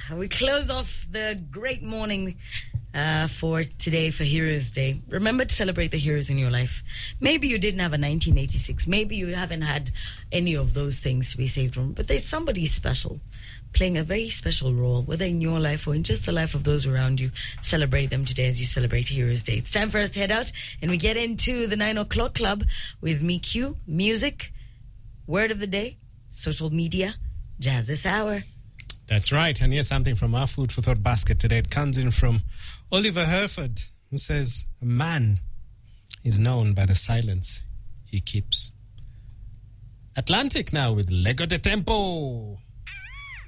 we close off the great morning for today for Heroes Day. Remember to celebrate the heroes in your life. Maybe you didn't have a 1986. Maybe you haven't had any of those things to be saved from. But there's somebody special playing a very special role, whether in your life or in just the life of those around you. Celebrate them today as you celebrate Heroes Day. It's time for us to head out and we get into the 9 o'clock club with me, Q, music, word of the day, social media, Jazz this hour. That's right. And here's something from our Food for Thought basket today. It comes in from Oliver Herford, who says, a man is known by the silence he keeps. Atlantic now with Lego de Tempo.